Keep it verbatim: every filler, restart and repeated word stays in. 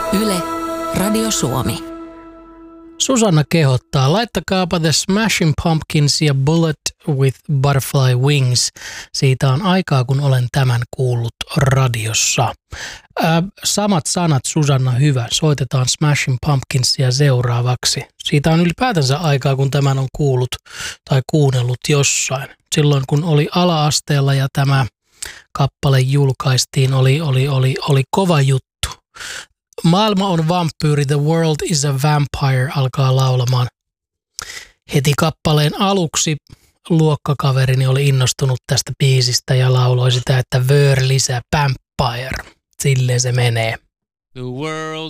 Yle, Radio Suomi. Susanna kehottaa, laittakaapa The Smashing Pumpkins ja Bullet with Butterfly Wings. Siitä on aikaa, kun olen tämän kuullut radiossa. Ää, samat sanat, Susanna, hyvä. Soitetaan Smashing Pumpkinsia seuraavaksi. Siitä on ylipäätänsä aikaa, kun tämän on kuullut tai kuunnellut jossain. Silloin, kun oli ala-asteella ja tämä kappale julkaistiin, oli, oli, oli, oli kova juttu. Maailma on vampyyri, the world is a vampire, alkaa laulamaan. Heti kappaleen aluksi luokkakaverini oli innostunut tästä biisistä ja lauloi sitä, että word lisää vampire. Silleen se menee. The world